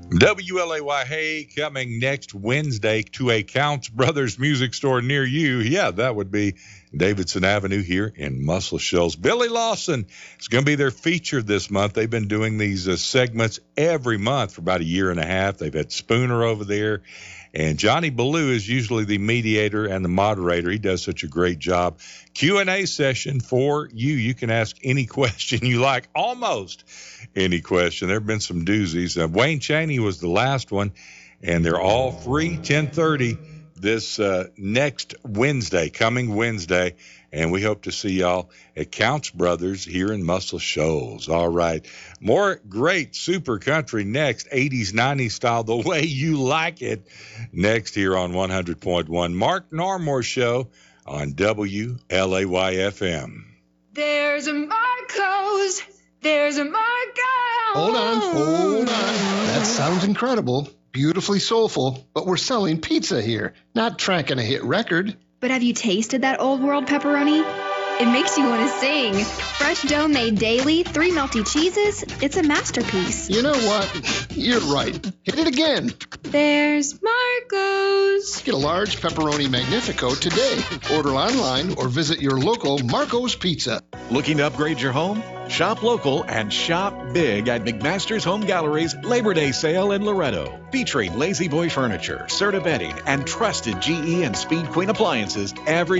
WLAY, hey, coming next Wednesday to a Counts Brothers music store near you. Yeah, that would be Davidson Avenue here in Muscle Shoals. Billy Lawson is going to be their feature this month. They've been doing these segments every month for about a year and a half. They've had Spooner over there. And Johnny Ballou is usually the mediator and the moderator. He does such a great job. Q&A session for you. You can ask any question you like, almost any question. There have been some doozies. Wayne Chaney was the last one, and they're all free, 10:30 this next Wednesday, coming Wednesday. And we hope to see y'all at Counts Brothers here in Muscle Shoals. All right. More great super country next, 80s, 90s style, the way you like it, next here on 100.1. Mark Narmore Show on WLAY-FM. There's a Marco's. There's a Marco's. Hold on. That sounds incredible. Beautifully soulful, but we're selling pizza here, not tracking a hit record. But have you tasted that Old World pepperoni? It makes you want to sing. Fresh dough made daily, 3 melty cheeses. It's a masterpiece. You know what? You're right. Hit it again. There's Marco's. Get a large pepperoni magnifico today. Order online or visit your local Marco's Pizza. Looking to upgrade your home? Shop local and shop big at McMaster's Home Gallery's Labor Day sale in Loretto. Featuring Lazy Boy Furniture, Serta Bedding, and trusted GE and Speed Queen appliances every